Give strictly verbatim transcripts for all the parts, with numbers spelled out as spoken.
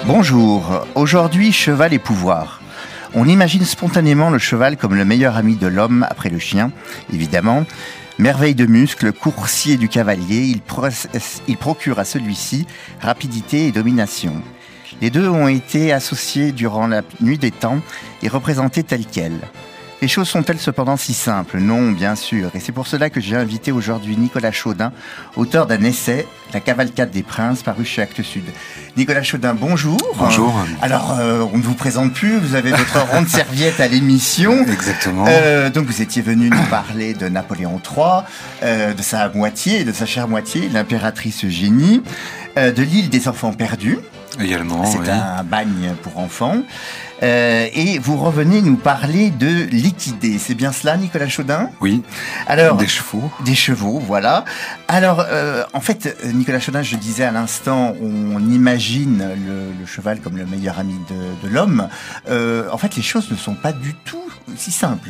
Bonjour, aujourd'hui cheval et pouvoir. On imagine spontanément le cheval comme le meilleur ami de l'homme après le chien, évidemment. Merveille de muscles, coursier du cavalier, il, pro- il procure à celui-ci rapidité et domination. Les deux ont été associés durant la nuit des temps et représentés tels quels. Les choses sont-elles cependant si simples ? Non, bien sûr. Et c'est pour cela que j'ai invité aujourd'hui Nicolas Chaudin, auteur d'un essai, La cavalcade des princes, paru chez Actes Sud. Nicolas Chaudin, bonjour. Bonjour. Alors, euh, on ne vous présente plus, vous avez votre ronde serviette à l'émission. Exactement. Euh, donc, vous étiez venu nous parler de Napoléon trois, euh, de sa moitié, de sa chère moitié, l'impératrice Eugénie, euh, de l'île des enfants perdus. Également, C'est oui. un bagne pour enfants. Euh, et vous revenez nous parler de l'équidé. C'est bien cela, Nicolas Chaudin ? Oui. Alors, des chevaux. Des chevaux, voilà. Alors, euh, en fait, Nicolas Chaudin, je disais à l'instant, on imagine le, le cheval comme le meilleur ami de, de l'homme. Euh, en fait, les choses ne sont pas du tout si simples.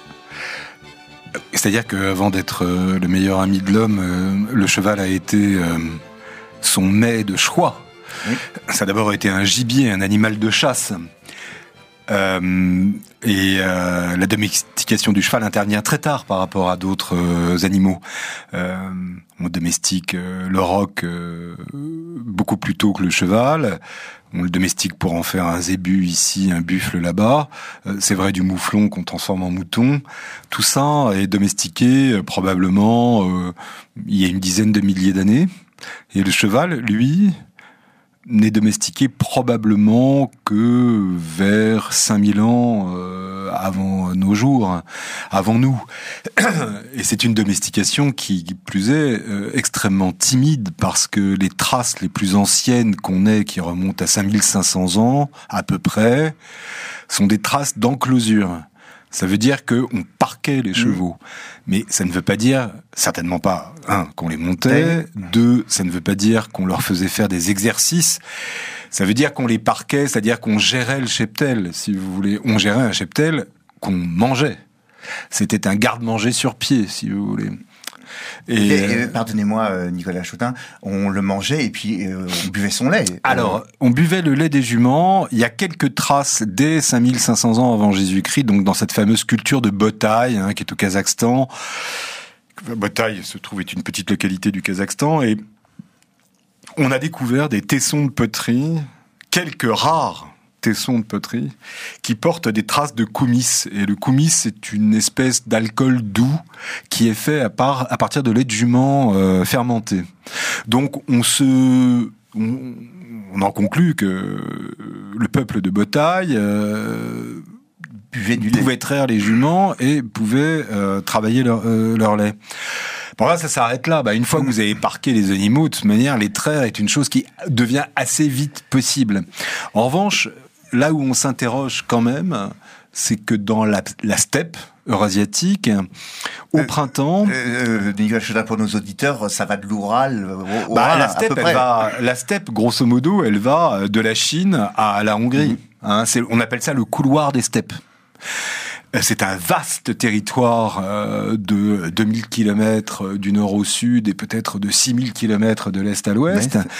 C'est-à-dire qu'avant d'être euh, le meilleur ami de l'homme, euh, le cheval a été euh, son mets de choix. Oui. Ça a d'abord été un gibier, un animal de chasse. Euh, et euh, la domestication du cheval intervient très tard par rapport à d'autres euh, animaux. Euh, on domestique euh, le roc euh, beaucoup plus tôt que le cheval. On le domestique pour en faire un zébu ici, un buffle là-bas. Euh, c'est vrai du mouflon qu'on transforme en mouton. Tout ça est domestiqué euh, probablement euh, il y a une dizaine de milliers d'années. Et le cheval, lui, n'est domestiqué probablement que vers cinq mille ans euh, avant nos jours, avant nous. Et c'est une domestication qui, qui plus est, euh, extrêmement timide, parce que les traces les plus anciennes qu'on ait, qui remontent à cinq mille cinq cents ans, à peu près, sont des traces d'enclosure. Ça veut dire qu'on parquait les chevaux. Mais ça ne veut pas dire, certainement pas, un, qu'on les montait, deux, ça ne veut pas dire qu'on leur faisait faire des exercices. Ça veut dire qu'on les parquait, c'est-à-dire qu'on gérait le cheptel, si vous voulez. On gérait un cheptel qu'on mangeait. C'était un garde-manger sur pied, si vous voulez. Et, et, pardonnez-moi, euh, Nicolas Chaudin, on le mangeait et puis euh, on buvait son lait. Alors, euh... on buvait le lait des juments. Il y a quelques traces dès cinq mille cinq cents ans avant Jésus-Christ, donc dans cette fameuse culture de Botaï, hein, qui est au Kazakhstan. Botaï se trouve est une petite localité du Kazakhstan, et on a découvert des tessons de poterie, quelques rares tessons de poterie, qui portent des traces de koumyss. Et le koumyss, c'est une espèce d'alcool doux qui est fait à, part, à partir de lait de jument euh, fermenté. Donc, on se... On, on en conclut que le peuple de Botaï euh, buvait du pouvait lait. traire les juments et pouvait euh, travailler leur, euh, leur lait. Bon, là, ça s'arrête là. Bah, une fois que vous avez parqué les animaux, de toute manière, les traire est une chose qui devient assez vite possible. En revanche, là où on s'interroge quand même, c'est que dans la, la steppe eurasiatique, au euh, printemps... Euh, Nicolas Chaudin, pour nos auditeurs, ça va de l'Oural au bah, Rhin, la steppe, à peu elle près. Va, la steppe, grosso modo, elle va de la Chine à la Hongrie. Mmh. Hein, c'est, on appelle ça le couloir des steppes. C'est un vaste territoire euh, de deux mille kilomètres du nord au sud et peut-être de six mille kilomètres de l'est à l'ouest. Ouais,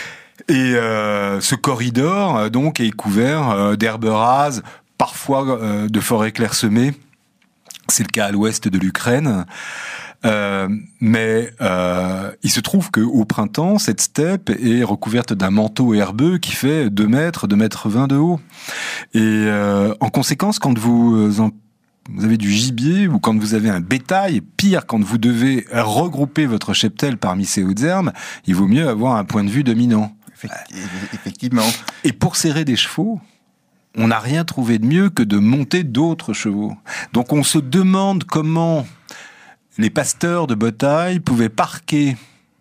et euh, ce corridor, euh, donc, est couvert euh, d'herbes rases, parfois euh, de forêts clairsemées. C'est le cas à l'ouest de l'Ukraine. Euh, mais euh, il se trouve qu'au printemps, cette steppe est recouverte d'un manteau herbeux qui fait deux mètres, deux mètres vingt de haut. Et euh, en conséquence, quand vous en vous avez du gibier, ou quand vous avez un bétail, pire, quand vous devez regrouper votre cheptel parmi ces hautes herbes, il vaut mieux avoir un point de vue dominant. Effectivement. Et pour serrer des chevaux, on n'a rien trouvé de mieux que de monter d'autres chevaux. Donc on se demande comment les pasteurs de Botaï pouvaient parquer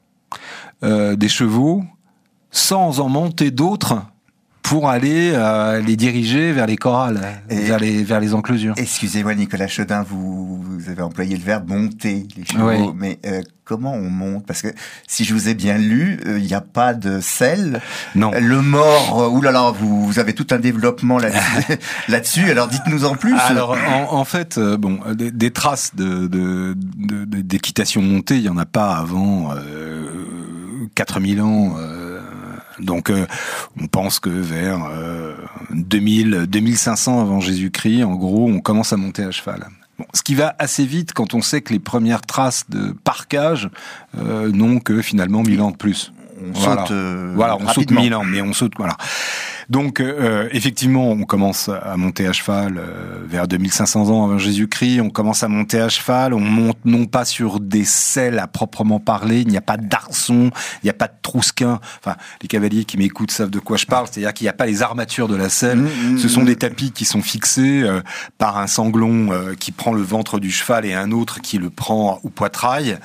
euh, des chevaux sans en monter d'autres pour aller euh, les diriger vers les corrales, et vers les vers les enclosures. Excusez-moi, Nicolas Chaudin, vous, vous avez employé le verbe monter les chevaux, oui. Mais euh, comment on monte ? Parce que si je vous ai bien lu, il euh, n'y a pas de selle. Non. Le mort, euh, oulala, vous, vous avez tout un développement là-dessus. là-dessus alors dites-nous en plus. Alors en, en fait, euh, bon, des, des traces de, de, de, de d'équitation montée, il y en a pas avant euh, quatre mille ans. Euh, Donc, euh, on pense que vers euh, deux mille, deux mille cinq cents avant Jésus-Christ, en gros, on commence à monter à cheval. Bon, ce qui va assez vite quand on sait que les premières traces de parcage euh, n'ont que finalement mille ans de plus. On voilà. saute euh, Voilà, on rapidement. saute mille ans, mais on saute, voilà. Donc, euh, effectivement, on commence à monter à cheval euh, vers deux mille cinq cents ans avant Jésus-Christ. On commence à monter à cheval. On monte non pas sur des selles à proprement parler. Il n'y a pas d'arçon, il n'y a pas de trousquin. Enfin, les cavaliers qui m'écoutent savent de quoi je parle. C'est-à-dire qu'il n'y a pas les armatures de la selle. Mmh, Ce sont mmh. des tapis qui sont fixés euh, par un sanglon euh, qui prend le ventre du cheval et un autre qui le prend au poitrail.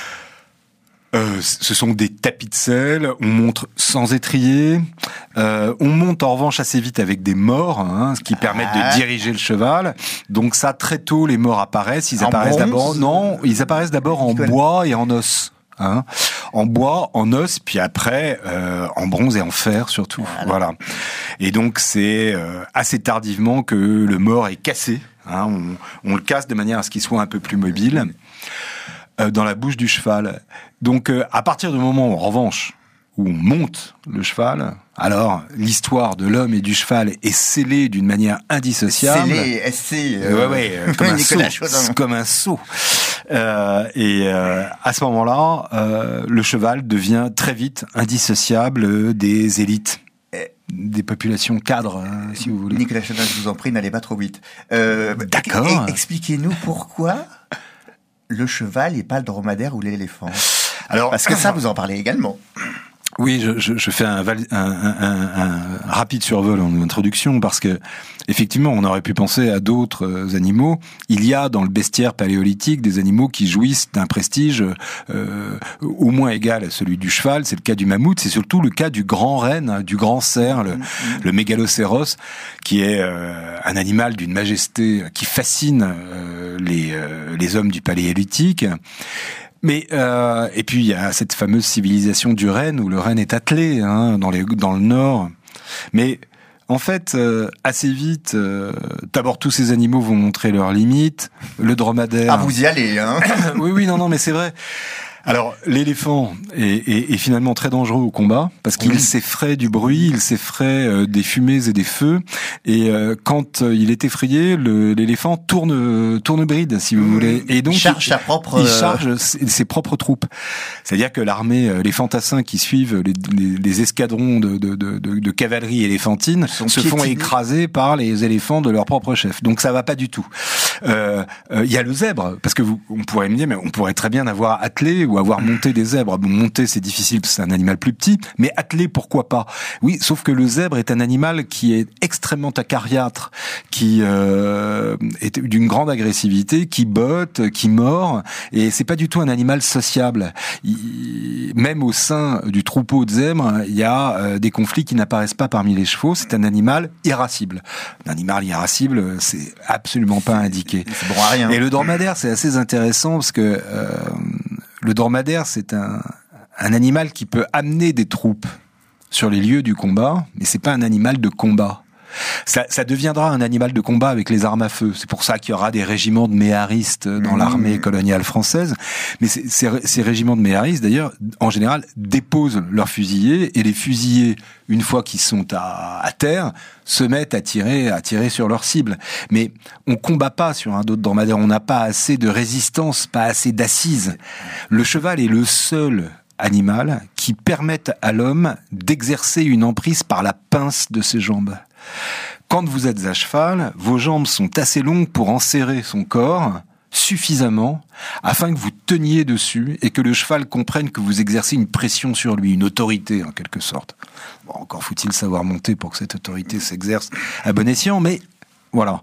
Euh, ce sont des tapis de selle, on monte sans étrier, euh, on monte en revanche assez vite avec des mors, hein, ce qui permet ah. de diriger le cheval. Donc ça, très tôt, les mors apparaissent. Ils en apparaissent d'abord, non, ils apparaissent d'abord en bois et en os. Hein, en bois, en os, puis après euh, en bronze et en fer surtout. Voilà. voilà. Et donc c'est euh, assez tardivement que le mors est cassé. Hein, on, on le casse de manière à ce qu'il soit un peu plus mobile. Dans la bouche du cheval. Donc, euh, à partir du moment, en revanche, où on monte le cheval, alors l'histoire de l'homme et du cheval est scellée d'une manière indissociable. Scellée, S C. Euh, ouais, ouais, euh, comme, un seau, comme un seau. Euh, et euh, à ce moment-là, euh, le cheval devient très vite indissociable des élites. Des populations cadres, hein, si vous voulez. Nicolas Chaudin, je vous en prie, n'allez pas trop vite. Euh, D'accord. Expliquez-nous pourquoi le cheval et pas le dromadaire ou l'éléphant. Alors, parce que ça, vous en parlez également. Oui, je, je, je fais un, un, un, un rapide survol en introduction parce que effectivement, on aurait pu penser à d'autres animaux. Il y a dans le bestiaire paléolithique des animaux qui jouissent d'un prestige euh, au moins égal à celui du cheval. C'est le cas du mammouth, c'est surtout le cas du grand renne, du grand cerf, le, mmh. le mégalocéros, qui est euh, un animal d'une majesté qui fascine euh, les, euh, les hommes du paléolithique. Mais euh, et puis il y a cette fameuse civilisation du renne où le renne est attelé hein, dans les dans le nord. Mais en fait, euh, assez vite, euh, d'abord tous ces animaux vont montrer leurs limites. Le dromadaire. Ah, vous y allez, hein. Oui, oui, non, non, mais c'est vrai. Alors, l'éléphant est, est, est finalement très dangereux au combat parce qu'il oui. s'effraie du bruit, il s'effraie euh, des fumées et des feux. Et euh, quand euh, il est effrayé, le, l'éléphant tourne tourne bride, si vous mmh. voulez. Et donc il charge il, sa propre. Il charge ses, ses propres troupes. C'est-à-dire que l'armée, euh, les fantassins qui suivent les, les, les escadrons de, de, de, de, de cavalerie éléphantine se piétinés. font écraser par les éléphants de leur propre chef. Donc ça va pas du tout. Il euh, euh, y a le zèbre parce que vous, on pourrait me dire, mais on pourrait très bien avoir attelé ou avoir monté des zèbres. Bon, monter, c'est difficile, c'est un animal plus petit, mais atteler, pourquoi pas? Oui, sauf que le zèbre est un animal qui est extrêmement acariâtre, qui euh, est d'une grande agressivité, qui botte, qui mord, et c'est pas du tout un animal sociable. Il, même au sein du troupeau de zèbres, il y a euh, des conflits qui n'apparaissent pas parmi les chevaux. C'est un animal irascible. Un animal irascible, c'est absolument pas indiqué. C'est bon à rien. Et le dromadaire, c'est assez intéressant parce que euh, le dromadaire, c'est un, un animal qui peut amener des troupes sur les lieux du combat, mais c'est pas un animal de combat. Ça, ça deviendra un animal de combat avec les armes à feu. C'est pour ça qu'il y aura des régiments de méharistes dans mmh. l'armée coloniale française. Mais ces, ces, ces régiments de méharistes, d'ailleurs, en général, déposent leurs fusillés et les fusillés, une fois qu'ils sont à, à terre, se mettent à tirer, à tirer sur leur cible. Mais on combat pas sur un dos de dromadaire. On n'a pas assez de résistance, pas assez d'assises. Le cheval est le seul animal qui permette à l'homme d'exercer une emprise par la pince de ses jambes. Quand vous êtes à cheval, vos jambes sont assez longues pour enserrer son corps suffisamment afin que vous teniez dessus et que le cheval comprenne que vous exercez une pression sur lui, une autorité en quelque sorte. Bon, encore faut-il savoir monter pour que cette autorité s'exerce à bon escient, mais voilà.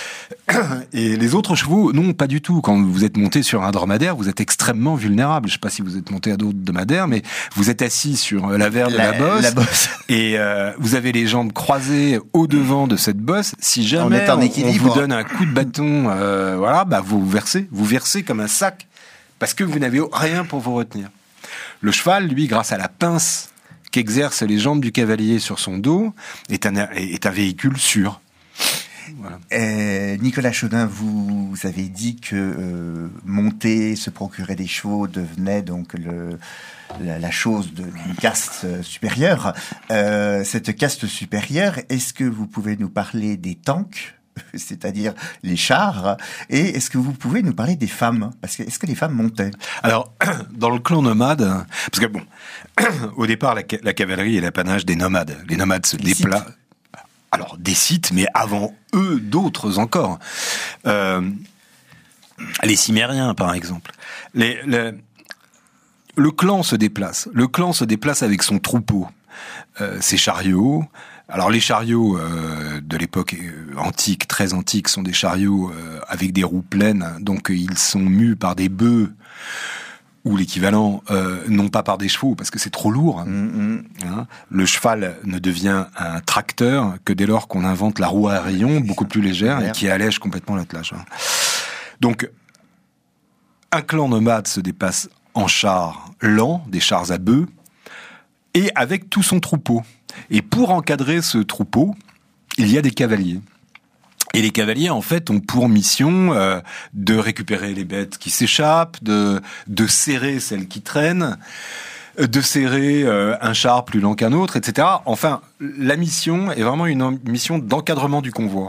Et les autres chevaux, non, pas du tout. Quand vous êtes monté sur un dromadaire, vous êtes extrêmement vulnérable. Je ne sais pas si vous êtes monté à d'autres dromadaires, mais vous êtes assis sur l'avers de la, la bosse, la bosse. et euh, vous avez les jambes croisées au devant de cette bosse. Si jamais on, on, on vous donne un coup de bâton, euh, voilà, bah vous versez, vous versez comme un sac, parce que vous n'avez rien pour vous retenir. Le cheval, lui, grâce à la pince qu'exercent les jambes du cavalier sur son dos, est un, est un véhicule sûr. Voilà. Euh, Nicolas Chaudin, vous, vous avez dit que euh, monter, se procurer des chevaux devenait donc le, la, la chose de- d'une caste euh, supérieure. Euh, cette caste supérieure, est-ce que vous pouvez nous parler des tanks, c'est-à-dire les chars, et est-ce que vous pouvez nous parler des femmes? Parce que est-ce que les femmes montaient? Alors, dans le clan nomade, parce que bon, au départ, la, ca- la cavalerie est l'apanage des nomades. Les nomades se Les déplacent. Alors, des Scythes, mais avant eux, d'autres encore. Euh, les Cimériens, par exemple. Les, le, le clan se déplace. Le clan se déplace avec son troupeau, euh, ses chariots. Alors les chariots euh, de l'époque euh, antique, très antique, sont des chariots euh, avec des roues pleines, donc euh, ils sont mus par des bœufs ou l'équivalent, euh, non pas par des chevaux, parce que c'est trop lourd. Mm-hmm. Hein. Le cheval ne devient un tracteur que dès lors qu'on invente la roue à rayon, beaucoup plus légère et qui allège complètement l'attelage. Hein. Donc, un clan nomade se déplace en chars lents, des chars à bœufs, et avec tout son troupeau. Et pour encadrer ce troupeau, il y a des cavaliers. Et les cavaliers, en fait, ont pour mission euh, de récupérer les bêtes qui s'échappent, de, de serrer celles qui traînent, de serrer euh, un char plus lent qu'un autre, et cetera. Enfin, la mission est vraiment une mission d'encadrement du convoi.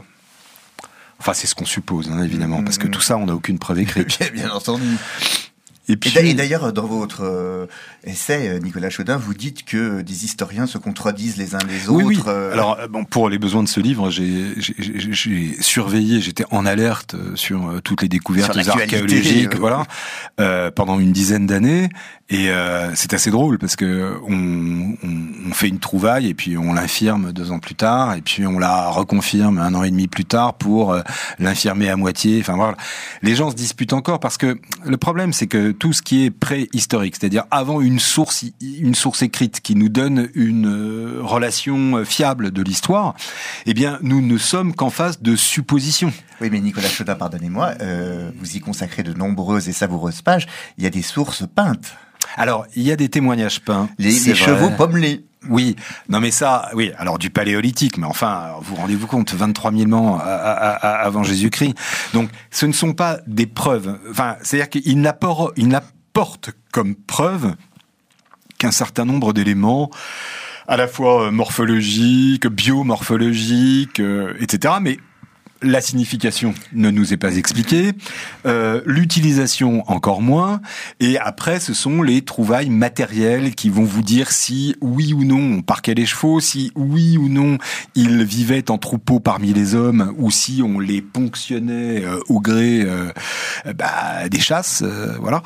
Enfin, c'est ce qu'on suppose, hein, évidemment, parce que tout ça, on n'a aucune preuve écrite. Bien, bien entendu. Et puis, Et d'a- et d'ailleurs, dans votre euh, essai, euh, Nicolas Chaudin, vous dites que des historiens se contredisent les uns les autres. oui, oui. euh, Alors, euh, bon, pour les besoins de ce livre, j'ai, j'ai, j'ai, j'ai surveillé, j'étais en alerte euh, sur euh, toutes les découvertes Sur l'actualité, archéologiques, euh. voilà, euh, pendant une dizaine d'années. Et euh, c'est assez drôle parce que on, on, on fait une trouvaille et puis on l'infirme deux ans plus tard et puis on la reconfirme un an et demi plus tard pour euh, l'infirmer à moitié. Enfin voilà, les gens se disputent encore parce que le problème c'est que tout ce qui est préhistorique, c'est-à-dire avant une source, une source écrite qui nous donne une euh, relation fiable de l'histoire, eh bien nous ne sommes qu'en face de suppositions. Oui, mais Nicolas Chaudin, pardonnez-moi, euh, vous y consacrez de nombreuses et savoureuses pages. Il y a des sources peintes. Alors, il y a des témoignages peints. Les, c'est les vrai. chevaux pommelés. Oui, non mais ça, oui, alors du paléolithique, mais enfin, vous rendez-vous compte, vingt-trois mille ans à- à- à- avant Jésus-Christ. Donc, ce ne sont pas des preuves. Enfin, c'est-à-dire qu'ils n'apportent, ils n'apportent comme preuve qu'un certain nombre d'éléments, à la fois morphologiques, biomorphologiques, euh, et cetera, mais la signification ne nous est pas expliquée, euh, l'utilisation encore moins, et après ce sont les trouvailles matérielles qui vont vous dire si oui ou non on parquait les chevaux, si oui ou non ils vivaient en troupeau parmi les hommes, ou si on les ponctionnait euh, au gré euh, bah, des chasses, euh, voilà.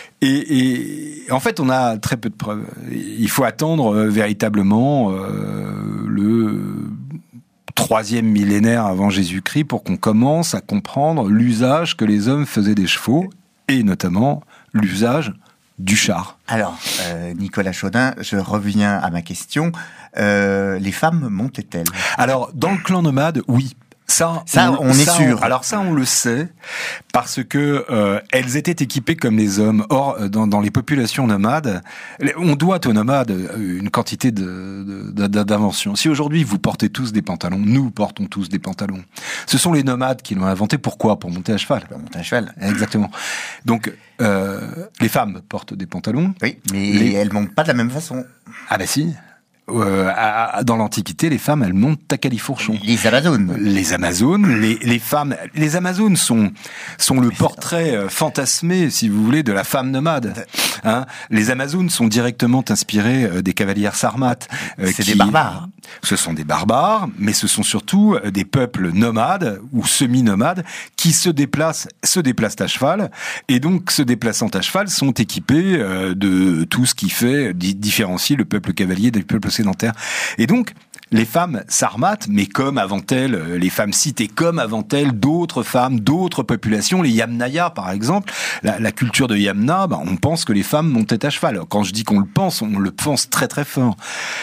Et, et en fait, on a très peu de preuves. Il faut attendre euh, véritablement euh, le troisième millénaire avant Jésus-Christ pour qu'on commence à comprendre l'usage que les hommes faisaient des chevaux, et notamment l'usage du char. Alors, euh, Nicolas Chaudin, je reviens à ma question. Euh, les femmes montaient-elles? Alors, dans le clan nomade, oui. Ça, Ça, on est ça, sûr. Alors ça, on le sait parce que euh, elles étaient équipées comme les hommes. Or, dans, dans les populations nomades, on doit aux nomades une quantité de, de, de, d'inventions. Si aujourd'hui vous portez tous des pantalons, nous portons tous des pantalons. Ce sont les nomades qui l'ont inventé. Pourquoi? Pour monter à cheval. Pour monter à cheval. Exactement. Donc, euh, les femmes portent des pantalons. Oui, mais Les- elles montent pas de la même façon. Ah bah si. Euh, à- à- dans l'Antiquité, les femmes, elles montent à califourchon. Les Amazones. Les Amazones, les, les femmes, les Amazones sont sont le portrait euh, fantasmé, si vous voulez, de la femme nomade. Hein, les Amazones sont directement inspirées euh, des cavalières sarmates. euh, C'est qui- des barbares. Ce sont des barbares, mais ce sont surtout euh, des peuples nomades ou semi-nomades qui se déplacent, se déplacent à cheval, et donc se déplaçant à cheval sont équipés euh, de tout ce qui fait di- différencier le peuple cavalier des peuples sédentaires. Et donc les femmes sarmates, mais comme avant elles, euh, les femmes scythes, et comme avant elles, d'autres femmes, d'autres populations, les Yamnaya par exemple, la, la culture de Yamna, ben, on pense que les femmes montaient à cheval. Quand je dis qu'on le pense, on le pense très très fort.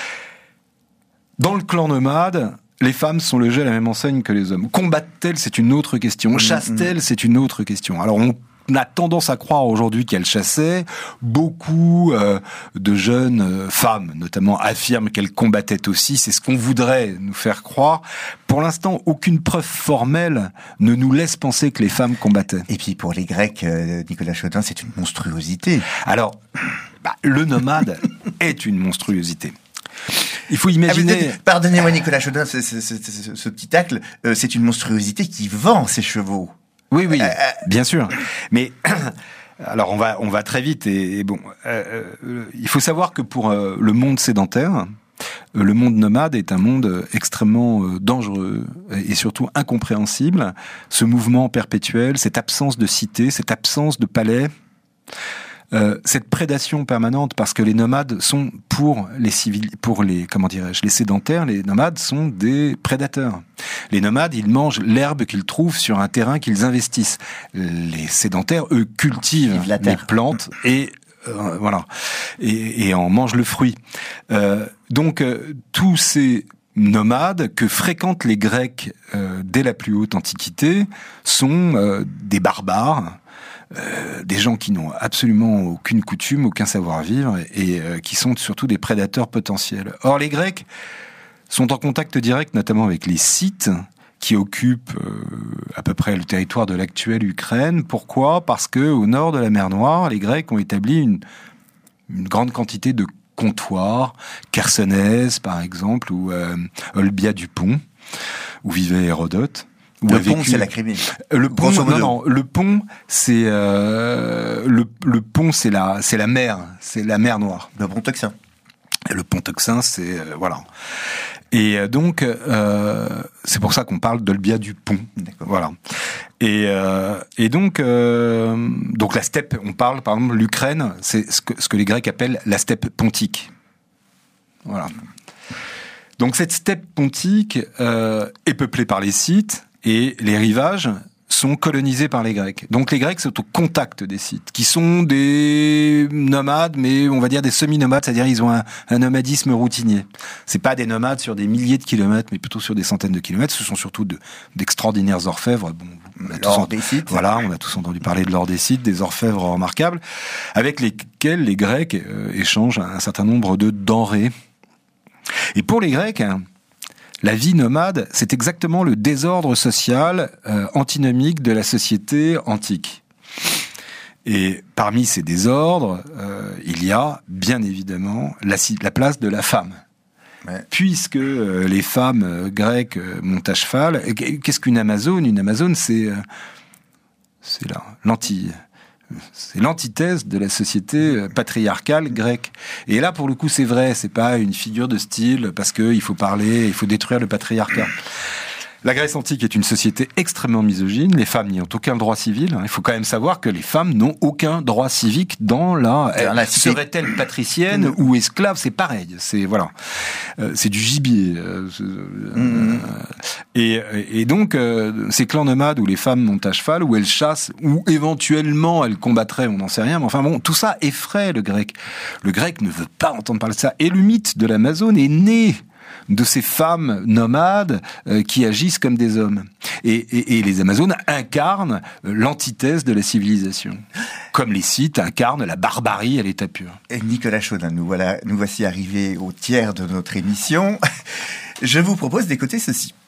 Dans le clan nomade, les femmes sont logées à la même enseigne que les hommes. Combattent-elles, c'est une autre question. Chassent-elles, c'est une autre question. Alors on on a tendance à croire aujourd'hui qu'elle chassait. Beaucoup euh, de jeunes euh, femmes, notamment, affirment qu'elle combattait aussi. C'est ce qu'on voudrait nous faire croire. Pour l'instant, aucune preuve formelle ne nous laisse penser que les femmes combattaient. Et puis pour les Grecs, euh, Nicolas Chaudin, c'est une monstruosité. Alors, bah, le nomade est une monstruosité. Il faut imaginer... Ah, pardonnez-moi Nicolas Chaudin, ce, ce, ce, ce, ce petit tacle, euh, c'est une monstruosité qui vend ses chevaux. Oui, oui, euh, bien sûr. Mais alors on va on va très vite et, et bon, euh, euh, il faut savoir que pour euh, le monde sédentaire, euh, le monde nomade est un monde extrêmement euh, dangereux et surtout incompréhensible. Ce mouvement perpétuel, cette absence de cité, cette absence de palais. Euh, cette prédation permanente, parce que les nomades sont pour les civils, pour les comment dirais-je, les sédentaires, les nomades sont des prédateurs. Les nomades, ils mangent l'herbe qu'ils trouvent sur un terrain qu'ils investissent. Les sédentaires, eux, cultivent les plantes et euh, voilà et, et en mangent le fruit. Euh, donc euh, tous ces nomades que fréquentent les Grecs euh, dès la plus haute antiquité sont euh, des barbares. Euh, des gens qui n'ont absolument aucune coutume, aucun savoir-vivre, et euh, qui sont surtout des prédateurs potentiels. Or, les Grecs sont en contact direct, notamment avec les Scythes, qui occupent euh, à peu près le territoire de l'actuelle Ukraine. Pourquoi ? Parce que au nord de la mer Noire, les Grecs ont établi une, une grande quantité de comptoirs, Chersonèse par exemple, ou euh, Olbia du Pont, où vivait Hérodote. Le pont, vécu... c'est la Crimée. Le pont, non, non, le pont, c'est euh, le, le pont, c'est la, c'est la mer, c'est la mer Noire. Le pont Euxin. Et le pont Euxin, c'est euh, voilà. Et donc, euh, c'est pour ça qu'on parle d'Olbia du Pont. D'accord. Voilà. Et, euh, et donc, euh, donc la steppe, on parle, par exemple, l'Ukraine, c'est ce que, ce que les Grecs appellent la steppe pontique. Voilà. Donc cette steppe pontique euh, est peuplée par les Scythes. Et les rivages sont colonisés par les Grecs. Donc les Grecs sont au contact des Scythes, qui sont des nomades, mais on va dire des semi-nomades, c'est-à-dire ils ont un, un nomadisme routinier. C'est pas des nomades sur des milliers de kilomètres, mais plutôt sur des centaines de kilomètres. Ce sont surtout de, d'extraordinaires orfèvres. Bon, on a tous en, des Scythes. Voilà, on a tous entendu parler de l'or des Scythes, des orfèvres remarquables, avec lesquels les Grecs euh, échangent un certain nombre de denrées. Et pour les Grecs, hein, la vie nomade, c'est exactement le désordre social euh, antinomique de la société antique. Et parmi ces désordres, euh, il y a bien évidemment la, la place de la femme. Ouais. Puisque euh, les femmes euh, grecques euh, montent à cheval, qu'est-ce qu'une Amazone ? Une Amazone, c'est, euh, c'est là, l'anti... C'est l'antithèse de la société patriarcale grecque. Et là, pour le coup, c'est vrai, c'est pas une figure de style parce que il faut parler, il faut détruire le patriarcat. La Grèce antique est une société extrêmement misogyne. Les femmes n'y ont aucun droit civil. Il faut quand même savoir que les femmes n'ont aucun droit civique dans la... Dans la Seraient-elles patriciennes mmh. ou esclaves ? C'est pareil. C'est, voilà. Euh, c'est du gibier. Euh, mmh. et, et donc, euh, ces clans nomades où les femmes montent à cheval, où elles chassent, où éventuellement elles combattraient, on n'en sait rien. Mais enfin bon, tout ça effraie le grec. Le grec ne veut pas entendre parler de ça. Et le mythe de l'Amazone est né de ces femmes nomades euh, qui agissent comme des hommes. Et, et, et les Amazones incarnent euh, l'antithèse de la civilisation. Comme les Scythes incarnent la barbarie à l'état pur. Et Nicolas Chaudin, nous, voilà, nous voici arrivés au tiers de notre émission. Je vous propose d'écouter ceci.